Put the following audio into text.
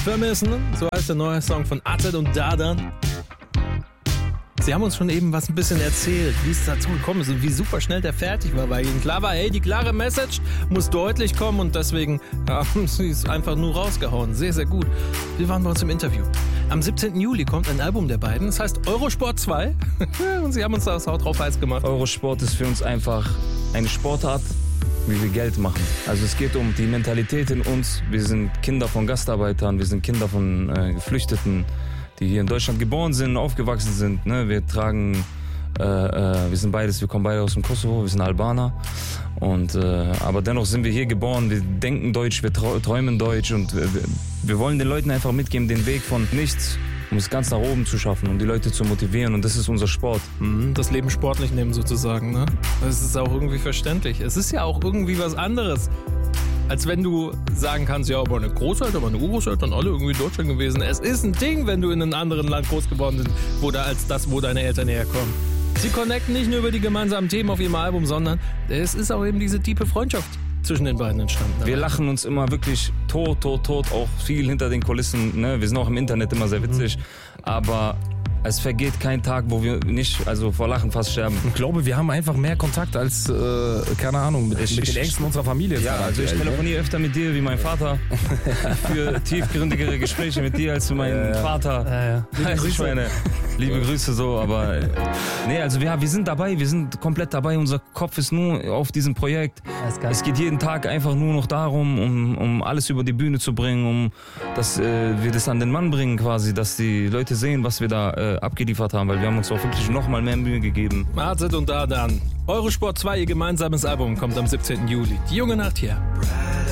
vermissen. So heißt der neue Song von AZ und Dadan. Sie haben uns schon eben was ein bisschen erzählt, wie es dazu gekommen ist und wie super schnell der fertig war, weil ihnen klar war, hey, die klare Message muss deutlich kommen und deswegen haben sie es einfach nur rausgehauen. Sehr, sehr gut. Wir waren bei uns im Interview. Am 17. Juli kommt ein Album der beiden, das heißt Eurosport 2 und sie haben uns das Haut drauf heiß gemacht. Eurosport ist für uns einfach eine Sportart, wie wir Geld machen. Also es geht um die Mentalität in uns. Wir sind Kinder von Gastarbeitern, wir sind Kinder von Geflüchteten, die hier in Deutschland geboren sind, aufgewachsen sind. Ne? Wir tragen, wir sind beides, wir kommen beide aus dem Kosovo, wir sind Albaner. Und, aber dennoch sind wir hier geboren, wir denken Deutsch, wir träumen Deutsch und wir wollen den Leuten einfach mitgeben, den Weg von nichts, um es ganz nach oben zu schaffen, um die Leute zu motivieren und das ist unser Sport. Das Leben sportlich nehmen sozusagen, ne? Das ist auch irgendwie verständlich. Es ist ja auch irgendwie was anderes, als wenn du sagen kannst, ja, aber meine Großeltern, meine Urgroßeltern, alle irgendwie in Deutschland gewesen. Es ist ein Ding, wenn du in einem anderen Land groß geworden bist, als das, wo deine Eltern herkommen. Sie connecten nicht nur über die gemeinsamen Themen auf ihrem Album, sondern es ist auch eben diese tiefe Freundschaft zwischen den beiden entstanden. Wir lachen uns immer wirklich tot, auch viel hinter den Kulissen. Ne? Wir sind auch im Internet immer sehr witzig, aber es vergeht kein Tag, wo wir nicht vor Lachen fast sterben. Ich glaube, wir haben einfach mehr Kontakt als, keine Ahnung, mit den Ängsten unserer Familie. Ja, also ich telefoniere öfter mit dir wie mein Vater für tiefgründigere Gespräche mit dir als zu meinem Vater. Liebe Grüße so, aber nee, also wir sind dabei, wir sind komplett dabei, unser Kopf ist nur auf diesem Projekt. Es geht jeden Tag einfach nur noch darum, um alles über die Bühne zu bringen, dass wir das an den Mann bringen quasi, dass die Leute sehen, was wir da abgeliefert haben, weil wir haben uns auch wirklich noch mal mehr Mühe gegeben. AZ und Dadan. Eurosport 2, ihr gemeinsames Album, kommt am 17. Juli. Die junge Nacht hier.